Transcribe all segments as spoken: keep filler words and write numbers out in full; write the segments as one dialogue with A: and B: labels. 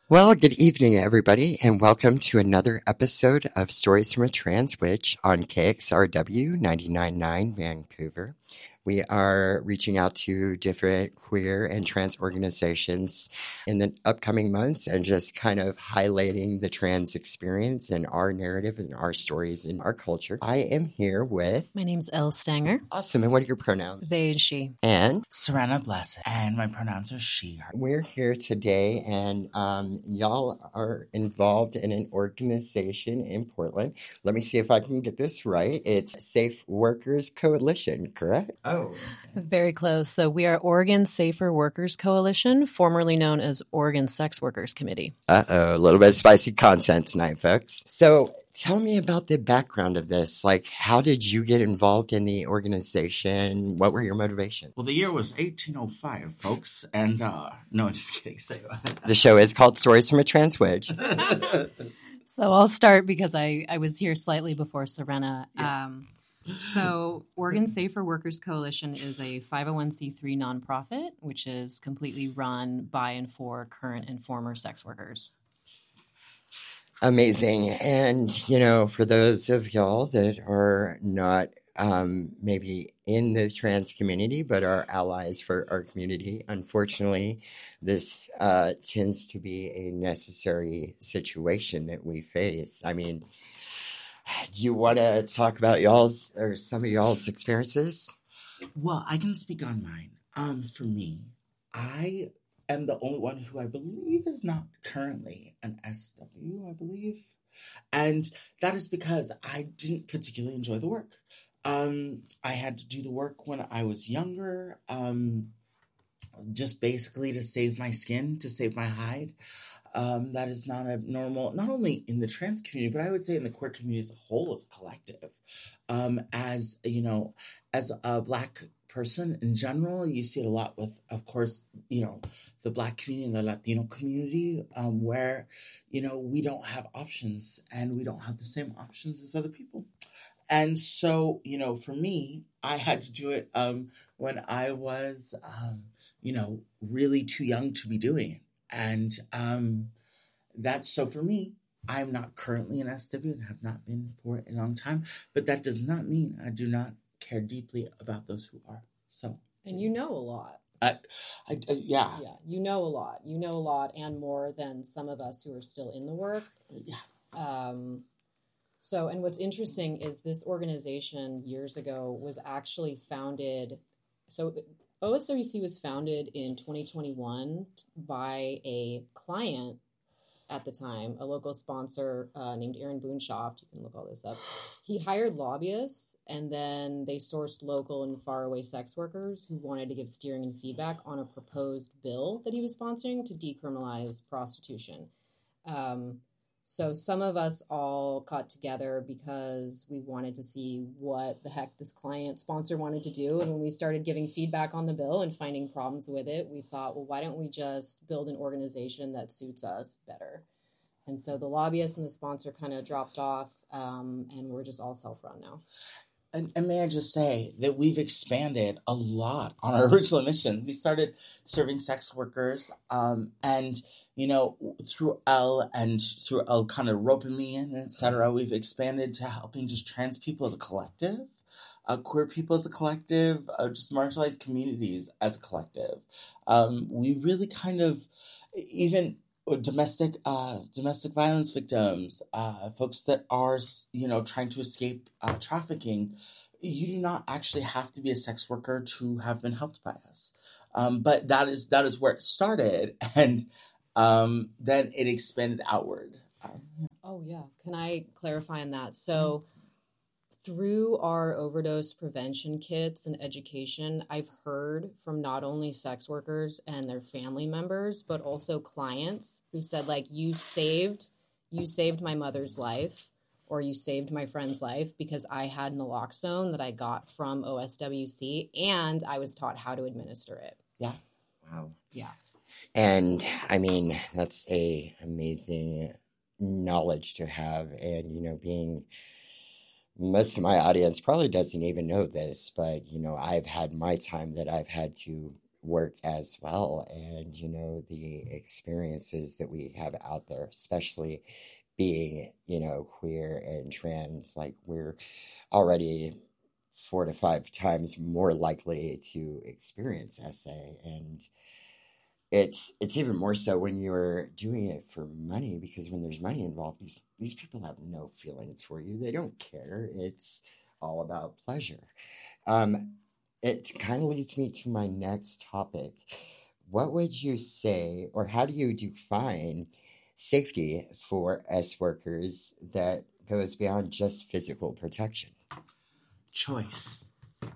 A: Well, good evening, everybody, and welcome to another episode of Stories from a Trans Witch on K X R W ninety-nine point nine Vancouver. We are reaching out to different queer and trans organizations in the upcoming months and just kind of highlighting the trans experience and our narrative and our stories in our culture. I am here with...
B: My name's Elle Stanger.
A: Awesome. And what are your pronouns?
B: They and she.
A: And...
C: Serena Blessed. And my pronouns are she, her.
A: We're here today, and um, y'all are involved in an organization in Portland. Let me see if I can get this right. It's Safe Workers Coalition, correct? Oh.
B: Very close. So we are Oregon Safer Workers Coalition, formerly known as Oregon Sex Workers Committee.
A: Uh-oh, a little bit of spicy content tonight, folks. So tell me about the background of this. Like, how did you get involved in the organization? What were your motivations?
C: Well, the year was eighteen oh five, folks. And, uh, no, just kidding. Say
A: The show is called Stories from a Trans Witch.
B: So I'll start because I, I was here slightly before Serena.
C: Yes.
B: Um, so Oregon Safer Workers Coalition is a five oh one c three nonprofit, which is completely run by and for current and former sex workers.
A: Amazing. And, you know, for those of y'all that are not um, maybe in the trans community, but are allies for our community, unfortunately, this uh, tends to be a necessary situation that we face. I mean, do you want to talk about y'all's or some of y'all's experiences?
C: Well, I can speak on mine. Um, for me, I am the only one who I believe is not currently an S W, I believe. And that is because I didn't particularly enjoy the work. Um, I had to do the work when I was younger, um, just basically to save my skin, to save my hide. Um, that is not a normal, not only in the trans community, but I would say in the queer community as a whole, as a collective. Um, as, you know, as a Black person in general, you see it a lot with, of course, you know, the Black community and the Latino community, um, where, you know, we don't have options and we don't have the same options as other people. And so, you know, for me, I had to do it um, when I was, um, you know, really too young to be doing it. And um, that's so for me, I'm not currently an S W and have not been for a long time, but that does not mean I do not care deeply about those who are. So,
D: and you know a lot.
C: I, I, I yeah.
D: Yeah, you know a lot. You know a lot and more than some of us who are still in the work.
C: Yeah.
D: Um, so, and what's interesting is this organization years ago was actually founded. So O S W C was founded in twenty twenty-one by a client at the time, a local sponsor uh, named Aaron Boonshoft. You can look all this up. He hired lobbyists, and then they sourced local and faraway sex workers who wanted to give steering and feedback on a proposed bill that he was sponsoring to decriminalize prostitution. Um, So some of us all got together because we wanted to see what the heck this client sponsor wanted to do. And when we started giving feedback on the bill and finding problems with it, we thought, well, why don't we just build an organization that suits us better? And so the lobbyist and the sponsor kind of dropped off, um, and we're just all self-run now.
C: And, and may I just say that we've expanded a lot on our original mission. We started serving sex workers, um, and, you know, through Elle and through Elle kind of roping me in, et cetera, we've expanded to helping just trans people as a collective, uh, queer people as a collective, uh, just marginalized communities as a collective. Um, we really kind of, even domestic uh, domestic violence victims, uh, folks that are, you know, trying to escape uh, trafficking, you do not actually have to be a sex worker to have been helped by us. Um, but that is that is where it started, and um, then it expanded outward. Um,
D: Oh, yeah. Can I clarify on that? So through our overdose prevention kits and education, I've heard from not only sex workers and their family members, but also clients who said, like, you saved, you saved my mother's life, or you saved my friend's life because I had naloxone that I got from O S W C and I was taught how to administer it.
C: yeah.
A: Wow.
D: Yeah.
A: And I mean, that's a amazing knowledge to have. And, you know, being most of my audience probably doesn't even know this, but, you know, I've had my time that I've had to work as well. And, you know, the experiences that we have out there, especially being, you know, queer and trans, like we're already four to five times more likely to experience S A. And it's it's even more so when you're doing it for money, because when there's money involved, these these people have no feelings for you. They don't care. It's all about pleasure. Um, it kind of leads me to my next topic. What would you say, or how do you define safety for S workers that goes beyond just physical protection?
C: Choice.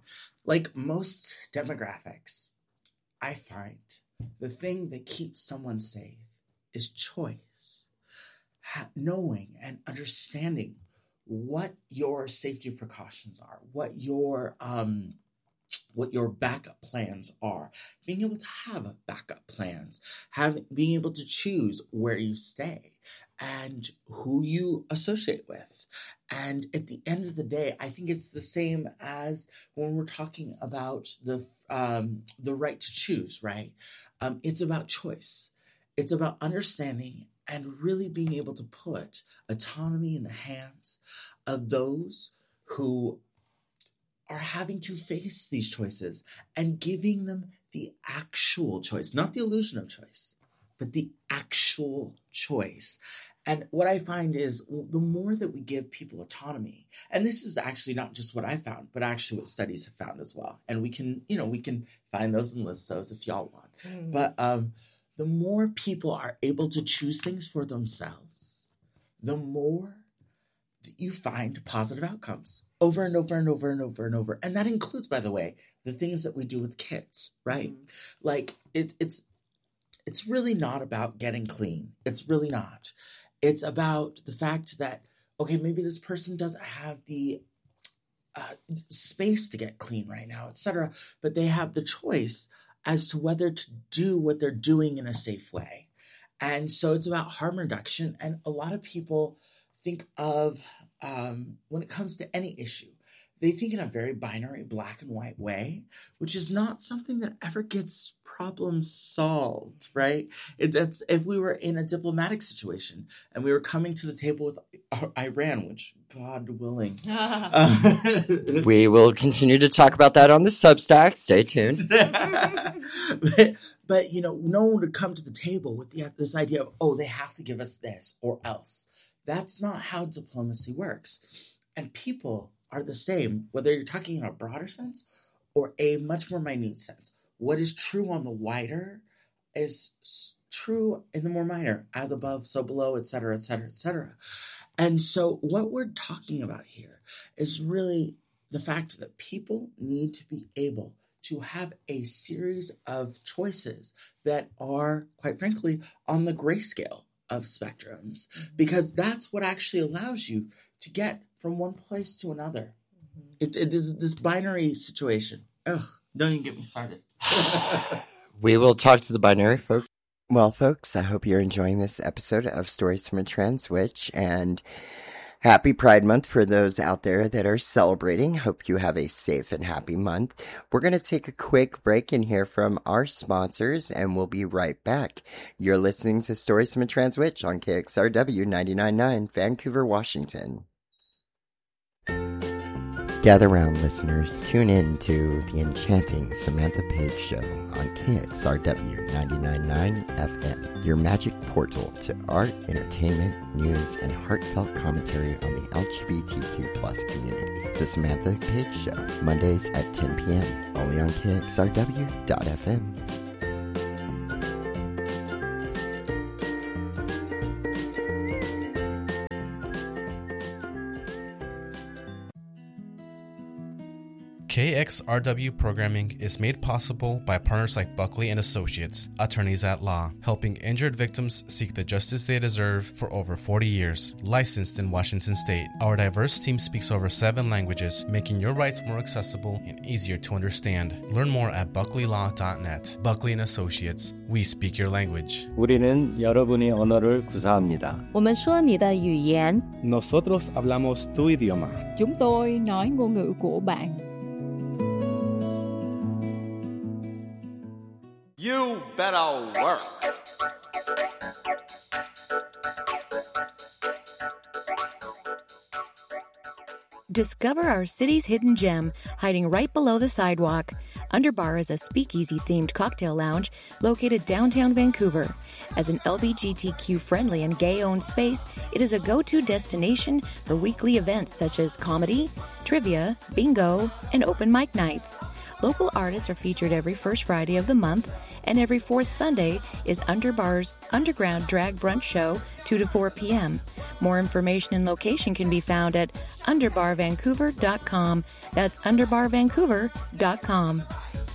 C: Like most demographics, I find the thing that keeps someone safe is choice. Ha- knowing and understanding what your safety precautions are, what your um, what your backup plans are, being able to have backup plans, having being able to choose where you stay and who you associate with. And at the end of the day, I think it's the same as when we're talking about the um, the right to choose, right? Um, it's about choice. It's about understanding and really being able to put autonomy in the hands of those who are having to face these choices and giving them the actual choice, not the illusion of choice, but the actual choice. And what I find is the more that we give people autonomy, and this is actually not just what I found, but actually what studies have found as well. And we can, you know, we can find those and list those if y'all want. Mm. But um, the more people are able to choose things for themselves, the more that you find positive outcomes over and over and over and over and over. And that includes, by the way, the things that we do with kids, right? Mm. Like it, it's, it's really not about getting clean. It's really not. It's about the fact that, okay, maybe this person doesn't have the uh, space to get clean right now, et cetera, but they have the choice as to whether to do what they're doing in a safe way. And so it's about harm reduction. And a lot of people think of, um, when it comes to any issue, they think in a very binary black and white way, which is not something that ever gets problem solved, right? It, that's if we were in a diplomatic situation and we were coming to the table with Iran, which God willing. uh,
A: we will continue to talk about that on the Substack. Stay tuned.
C: but, but, you know, no one would come to the table with the, this idea of, oh, they have to give us this or else. That's not how diplomacy works. And people are the same, whether you're talking in a broader sense or a much more minute sense. What is true on the wider is true in the more minor, as above, so below, et cetera, et cetera, et cetera. And so what we're talking about here is really the fact that people need to be able to have a series of choices that are, quite frankly, on the grayscale of spectrums, because that's what actually allows you to get from one place to another. Mm-hmm. It, it is this binary situation. Ugh, don't even get me started.
A: We will talk to the binary folks. Well, folks, I hope you're enjoying this episode of Stories from a Trans Witch, and happy Pride Month for those out there that are celebrating. Hope you have a safe and happy month. We're going to take a quick break and hear from our sponsors, and we'll be right back. You're listening to Stories from a Trans Witch on K X R W ninety-nine point nine, Vancouver, Washington. Gather round, listeners. Tune in to the enchanting Samantha Page Show on K X R W ninety-nine point nine F M, your magic portal to art, entertainment, news, and heartfelt commentary on the L G B T Q plus community. The Samantha Page Show, Mondays at ten p.m., only on K X R W dot F M.
E: K X R W programming is made possible by partners like Buckley and Associates, attorneys at law, helping injured victims seek the justice they deserve for over forty years. Licensed in Washington State, our diverse team speaks over seven languages, making your rights more accessible and easier to understand. Learn more at buckley law dot net. Buckley and Associates, we speak your language.
F: 우리는 여러분의 언어를 구사합니다.
G: 我们说你的语言.
H: Nosotros hablamos tu idioma.
I: Chúng tôi nói ngôn ngữ của bạn. You better work.
J: Discover our city's hidden gem, hiding right below the sidewalk. Underbar is a speakeasy-themed cocktail lounge located downtown Vancouver. As an L G B T Q-friendly and gay-owned space, it is a go-to destination for weekly events such as comedy, trivia, bingo, and open mic nights. Local artists are featured every first Friday of the month, and every fourth Sunday is Underbar's Underground Drag Brunch Show, two to four p.m. More information and location can be found at underbar vancouver dot com. That's underbar vancouver dot com.